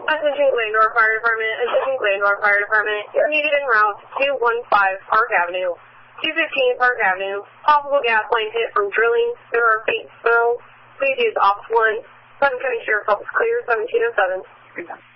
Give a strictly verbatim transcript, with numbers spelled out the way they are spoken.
Attention Glendora Fire Department, attention Glendora Fire Department. You're needed en route to two one five Park Avenue, two fifteen Park Avenue. Possible gas line hit from drilling. There are faint smells. Please use Office one. Sutton County Sheriff's Office clear, seventeen oh seven.